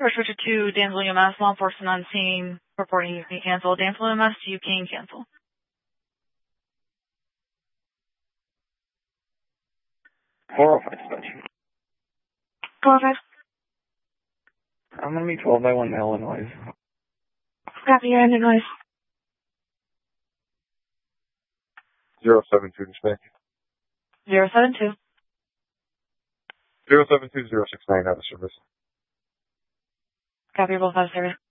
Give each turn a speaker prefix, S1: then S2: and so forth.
S1: First Richard 2, Danville UMS, law enforcement on scene, reporting you can cancel. Danville UMS, you can cancel.
S2: Dispatch.
S1: 405.
S2: I'm going to be 12 by 1 Illinois.
S1: Copy, you're in Illinois.
S3: 072 dispatch.
S1: 072.
S3: 072-069 out of service.
S1: Copy, both out of service.